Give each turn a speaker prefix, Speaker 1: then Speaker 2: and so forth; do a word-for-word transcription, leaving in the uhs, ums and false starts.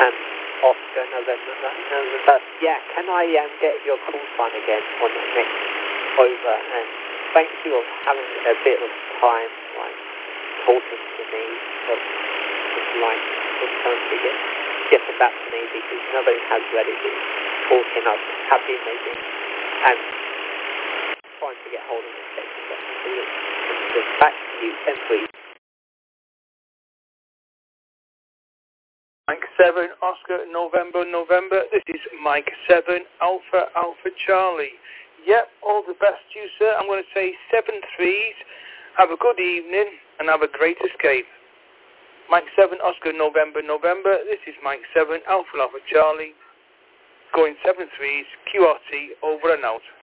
Speaker 1: and Oscar November, November. Yeah, can I um, get your call sign again on the next over? And thank you for having a bit of time, like talking to me, of just like just trying to get getting back to me because nobody has really been talking. I have been maybe and trying to get hold of the text. Just back to you, then please.
Speaker 2: Mike seven, Oscar, November, November. This is Mike seven, Alpha, Alpha, Charlie. Yep, all the best to you, sir. I'm going to say seven threes. Have a good evening and have a great escape. Mike seven, Oscar, November, November. This is Mike seven, Alpha, Alpha, Charlie. Going seven threes, Q R T, over and out.